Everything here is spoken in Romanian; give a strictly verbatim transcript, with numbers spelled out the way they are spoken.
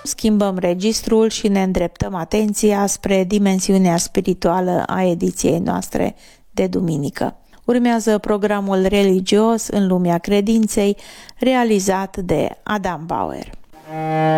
Schimbăm registrul și ne îndreptăm atenția spre dimensiunea spirituală a ediției noastre de duminică. Urmează programul religios în lumea credinței, realizat de Adam Bauer.